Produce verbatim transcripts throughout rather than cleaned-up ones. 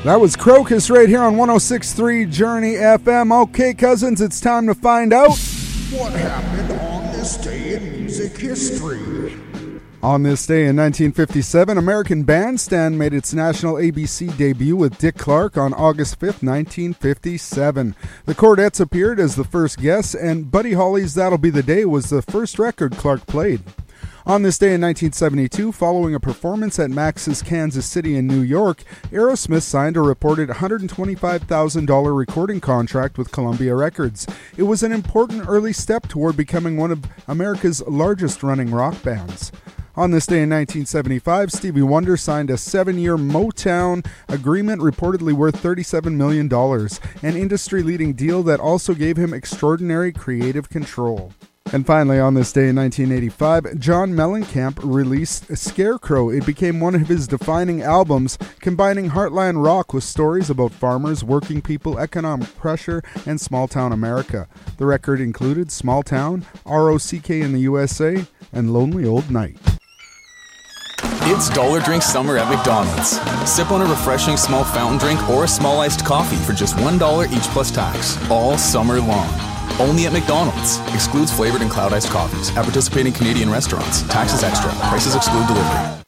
That was Crocus right here on one oh six point three Journey F M. Okay, cousins, it's time to find out what happened on this day in music history. On this day in nineteen fifty-seven, American Bandstand made its national A B C debut with Dick Clark on August fifth, nineteen fifty-seven. The Chordettes appeared as the first guests, and Buddy Holly's That'll Be the Day was the first record Clark played. On this day in nineteen seventy-two, following a performance at Max's Kansas City in New York, Aerosmith signed a reported one hundred twenty-five thousand dollars recording contract with Columbia Records. It was an important early step toward becoming one of America's largest running rock bands. On this day in nineteen seventy-five, Stevie Wonder signed a seven-year Motown agreement reportedly worth thirty-seven million dollars, an industry-leading deal that also gave him extraordinary creative control. And finally, on this day in nineteen eighty-five, John Mellencamp released Scarecrow. It became one of his defining albums, combining heartland rock with stories about farmers, working people, economic pressure, and small-town America. The record included Small Town, R O C K in the U S A, and Lonely Old Night. It's Dollar Drink Summer at McDonald's. Sip on a refreshing small fountain drink or a small iced coffee for just one dollar each plus tax, all summer long. Only at McDonald's. Excludes flavored and cloud iced coffees. At participating Canadian restaurants. Taxes extra. Prices exclude delivery.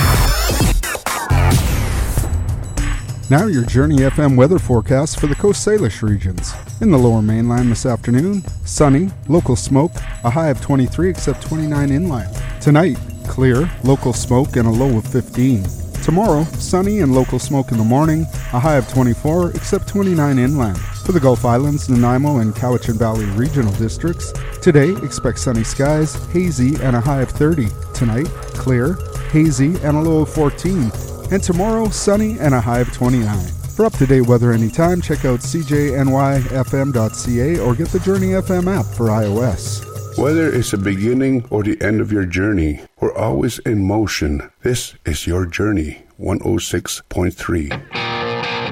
Now your Journey F M weather forecast for the Coast Salish regions. In the lower mainland this afternoon, sunny, local smoke, a high of twenty-three except twenty-nine inland. Tonight, clear, local smoke and a low of fifteen. Tomorrow, sunny and local smoke in the morning, a high of twenty-four except twenty-nine inland. For the Gulf Islands, Nanaimo and Cowichan Valley regional districts, today expect sunny skies, hazy and a high of thirty. Tonight, clear, hazy and a low of fourteen. And tomorrow, sunny and a high of twenty-nine. For up-to-date weather anytime, check out c j n y f m dot c a or get the Journey F M app for iOS. Whether it's the beginning or the end of your journey, we're always in motion. This is your Journey, one oh six point three.